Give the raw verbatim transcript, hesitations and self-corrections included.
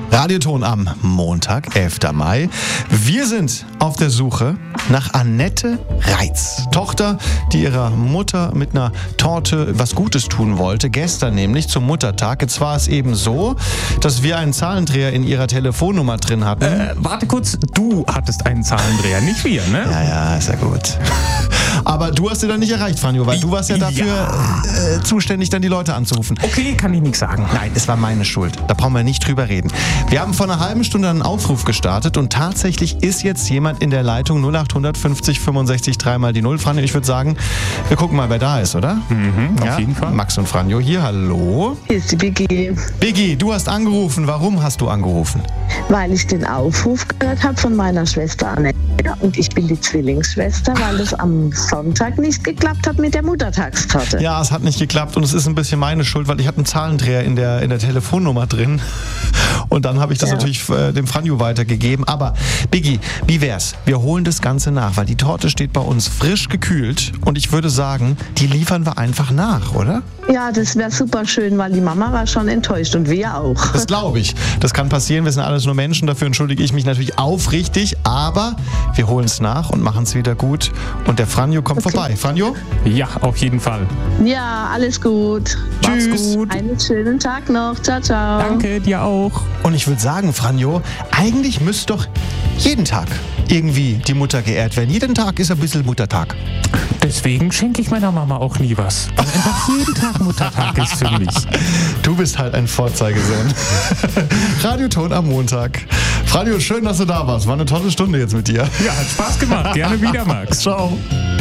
Radioton am Montag, elften Mai. Wir sind auf der Suche nach Annette Reitz. Tochter, die ihrer Mutter mit einer Torte was Gutes tun wollte. Gestern nämlich zum Muttertag. Jetzt war es eben so, dass wir einen Zahlendreher in ihrer Telefonnummer drin hatten. Äh, warte kurz, du hattest einen Zahlendreher, nicht wir, ne? Ja, ja, ist ja gut. Aber du hast sie dann nicht erreicht, Franjo, weil du warst ja dafür Ja. Äh, zuständig, dann die Leute anzurufen. Okay, kann ich nichts sagen. Nein, es war meine Schuld. Da brauchen wir nicht drüber reden. Wir haben vor einer halben Stunde einen Aufruf gestartet und tatsächlich ist jetzt jemand in der Leitung null acht fünfzig fünfundsechzig dreimal die null. Franjo, ich würde sagen, wir gucken mal, wer da ist, oder? Mhm, auf Ja? jeden Fall. Max und Franjo hier, hallo. Hier ist die Biggie, Biggie, du hast angerufen. Warum hast du angerufen? weil ich den Aufruf gehört habe von meiner Schwester Annette und ich bin die Zwillingsschwester, weil es am Sonntag nicht geklappt hat mit der Muttertagstorte. Ja, es hat nicht geklappt und es ist ein bisschen meine Schuld, weil ich hatte einen Zahlendreher in der, in der Telefonnummer drin und dann habe ich das Ja. natürlich äh, dem Franjo weitergegeben. Aber Biggie, wie wär's? Wir holen das Ganze nach, weil die Torte steht bei uns frisch gekühlt und ich würde sagen, die liefern wir einfach nach, oder? Ja, das wäre super schön, weil die Mama war schon enttäuscht und wir auch. Das glaube ich. Das kann passieren, wir sind alles nur Menschen, dafür entschuldige ich mich natürlich aufrichtig, aber wir holen es nach und machen es wieder gut und der Franjo kommt Okay. vorbei. Franjo? Ja, auf jeden Fall. Ja, alles gut. Mach's Tschüss. gut. Einen schönen Tag noch. Ciao, ciao. Danke, dir auch. Und ich würde sagen, Franjo, eigentlich müsste doch jeden Tag irgendwie die Mutter geehrt werden. Jeden Tag ist ein bisschen Muttertag. Deswegen schenke ich meiner Mama auch nie was. Weil einfach jeden Tag Muttertag ist für mich. Du bist halt ein Vorzeigesohn. Radioton am Montag. Franjo, schön, dass du da warst. War eine tolle Stunde jetzt mit dir. Ja, hat Spaß gemacht. Gerne wieder, Max. Ciao.